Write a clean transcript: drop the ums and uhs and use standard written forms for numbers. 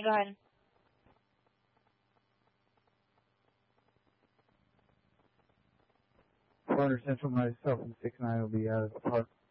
go ahead. Corner Central myself and 6-9 will be out of the park.